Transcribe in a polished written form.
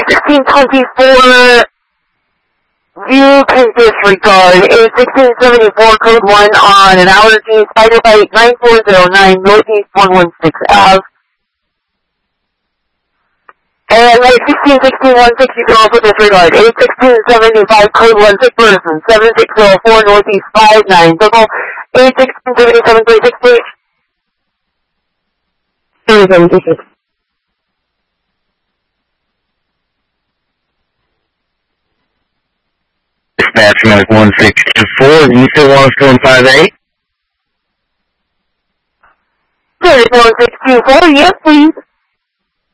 1624, you can disregard. A1674, code 1 on an allergy, Spider Bite 9409, Northeast 116 Ave. And A1661, you can also disregard. A1675, code 1, sick person, 7604, Northeast 59, Circle. A1677, 368. 3726. Dispatch Mike 1624, you still want us going 5-8? 1624, yes please.